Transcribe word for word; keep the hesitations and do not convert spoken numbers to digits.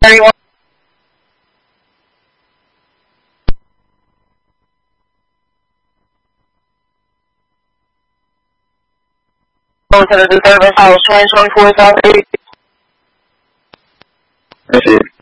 Everyone. To the service house twenty twenty-four South eight. That's it.